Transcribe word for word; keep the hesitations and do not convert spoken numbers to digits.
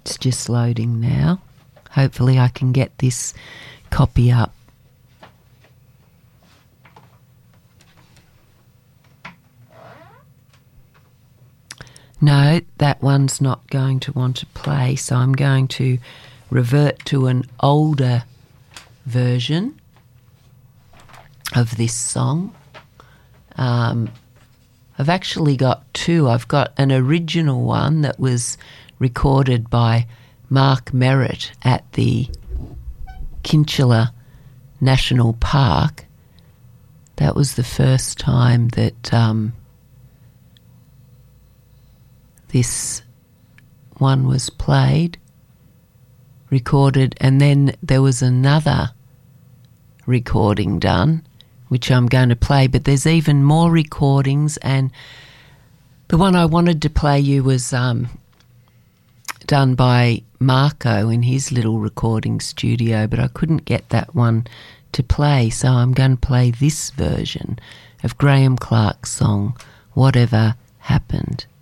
It's just loading now. Hopefully I can get this copy up. No, that one's not going to want to play, so I'm going to revert to an older version of this song. Um, I've actually got two. I've got an original one that was recorded by Mark Merritt at the Kinchela National Park. That was the first time that um, this one was played, recorded, and then there was another recording done, which I'm going to play, but there's even more recordings, and the one I wanted to play you was um, done by Marco in his little recording studio, but I couldn't get that one to play, so I'm going to play this version of Graham Clark's song, Whatever Happened.